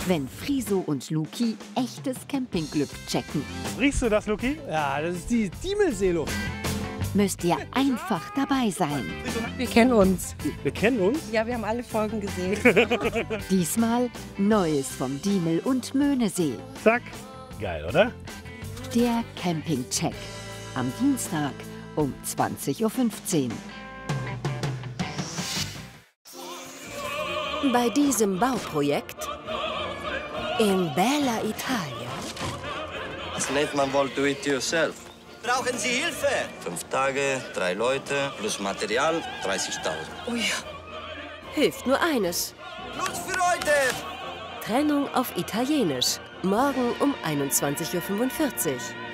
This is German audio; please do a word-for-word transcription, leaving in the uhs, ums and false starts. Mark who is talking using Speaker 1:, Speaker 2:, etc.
Speaker 1: wenn Friso und Luki echtes Campingglück checken.
Speaker 2: Riechst du das, Luki?
Speaker 3: Ja, das ist die Diemelseeluft.
Speaker 1: Müsst ihr einfach dabei sein.
Speaker 4: Wir kennen uns.
Speaker 2: Wir kennen uns?
Speaker 4: Ja, wir haben alle Folgen gesehen.
Speaker 1: Diesmal Neues vom Diemel und Möhnesee.
Speaker 2: Zack. Geil, oder?
Speaker 1: Der Campingcheck. Am Dienstag um zwanzig Uhr fünfzehn.
Speaker 5: Bei diesem Bauprojekt in Bella Italia
Speaker 6: Das nennt man wohl do it yourself.
Speaker 7: Brauchen Sie Hilfe?
Speaker 6: Fünf Tage, drei Leute, plus Material, dreißigtausend.
Speaker 5: ui, hilft nur eines:
Speaker 7: Plus für heute!
Speaker 5: Trennung auf Italienisch. Morgen um einundzwanzig Uhr fünfundvierzig.